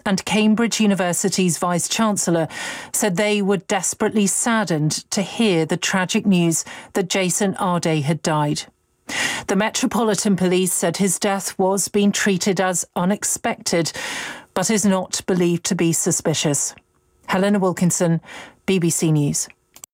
and Cambridge University's Vice-Chancellor said they were desperately saddened to hear the tragic news that Jason Arde had died. The Metropolitan Police said his death was being treated as unexpected, but is not believed to be suspicious. Helena Wilkinson, BBC News.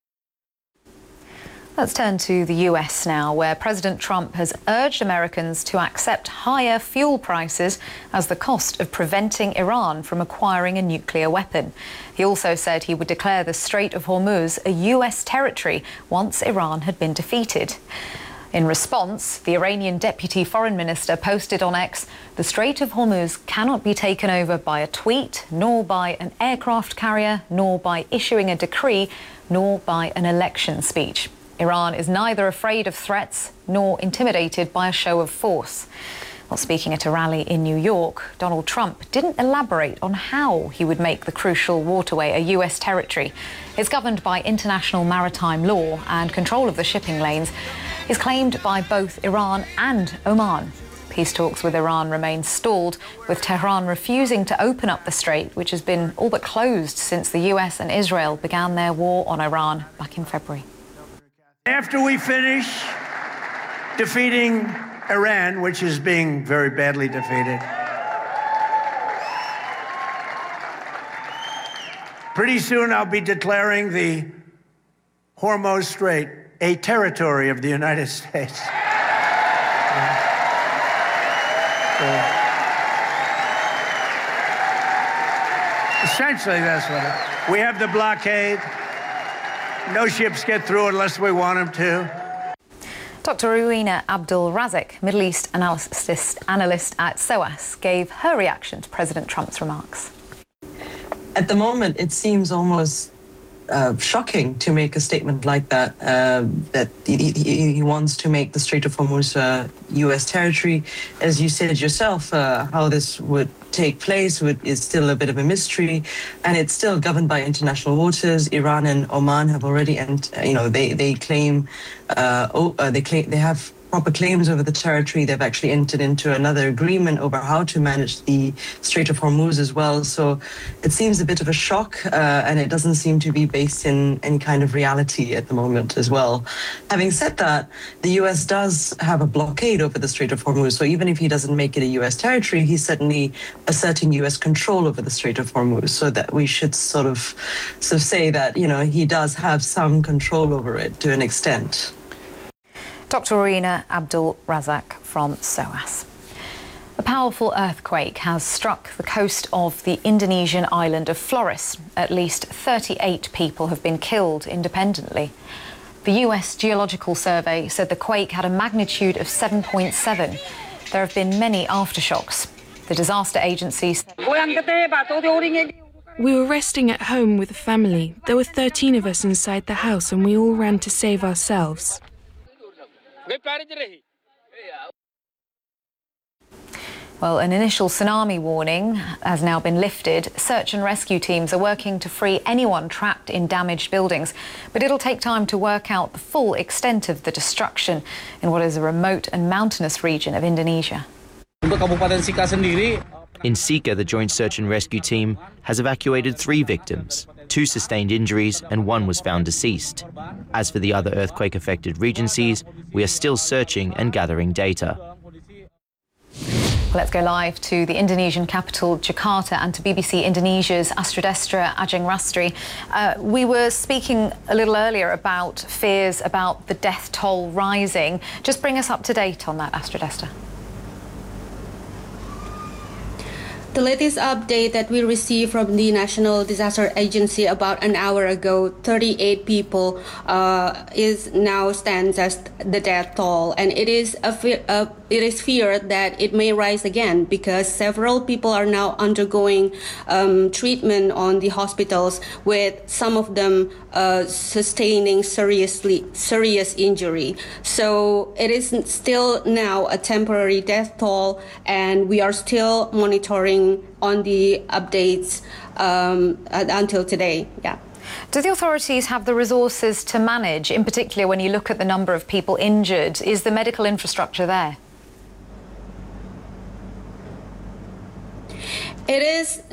Let's turn to the US now, where President Trump has urged Americans to accept higher fuel prices as the cost of preventing Iran from acquiring a nuclear weapon. He also said he would declare the Strait of Hormuz a US territory once Iran had been defeated. In response, the Iranian Deputy Foreign Minister posted on X, "The Strait of Hormuz cannot be taken over by a tweet, nor by an aircraft carrier, nor by issuing a decree, nor by an election speech." Iran is neither afraid of threats nor intimidated by a show of force. While speaking at a rally in New York, Donald Trump didn't elaborate on how he would make the crucial waterway a US territory. It's governed by international maritime law, and control of the shipping lanes is claimed by both Iran and Oman. Peace talks with Iran remain stalled, with Tehran refusing to open up the strait, which has been all but closed since the US and Israel began their war on Iran back in February. After we finish defeating Iran, which is being very badly defeated, pretty soon I'll be declaring the Hormuz Strait a territory of the United States. Essentially, that's what it is. We have the blockade. No ships get through unless we want them to. Dr. Ruina Abdul-Razak, Middle East analyst at SOAS, gave her reaction to President Trump's remarks. At the moment, it seems almost shocking to make a statement like that, that he wants to make the Strait of Hormuz U.S. territory. As you said yourself, how this would take place is still a bit of a mystery, and it's still governed by international waters. Iran and Oman have already, and they claim they have proper claims over the territory. They've actually entered into another agreement over how to manage the Strait of Hormuz as well. So it seems a bit of a shock, and it doesn't seem to be based in any kind of reality at the moment as well. Having said that, the US does have a blockade over the Strait of Hormuz. So even if he doesn't make it a US territory, he's certainly asserting US control over the Strait of Hormuz. So that we should sort of say that, he does have some control over it to an extent. Dr. Ruina Abdul-Razak from SOAS. A powerful earthquake has struck the coast of the Indonesian island of Flores. At least 38 people have been killed independently. The US Geological Survey said the quake had a magnitude of 7.7. There have been many aftershocks. The disaster agency said, "We were resting at home with the family. There were 13 of us inside the house, and we all ran to save ourselves." Well, an initial tsunami warning has now been lifted. Search and rescue teams are working to free anyone trapped in damaged buildings, but it'll take time to work out the full extent of the destruction in what is a remote and mountainous region of Indonesia. In Sika, the Joint Search and Rescue Team has evacuated 3 victims. 2 sustained injuries and 1 was found deceased. As for the other earthquake-affected regencies, we are still searching and gathering data. Let's go live to the Indonesian capital, Jakarta, and to BBC Indonesia's Astridestra Ajeng-Rastri. We were speaking a little earlier about fears about the death toll rising. Just bring us up to date on that, Astridestra. The latest update that we received from the National Disaster Agency about an hour ago, 38 people stands as the death toll, and it is feared that it may rise again because several people are now undergoing treatment on the hospitals, with some of them sustaining serious injury. So it is still now a temporary death toll, and we are still monitoring on the updates until today. Yeah. Do the authorities have the resources to manage, in particular when you look at the number of people injured? Is the medical infrastructure there? It is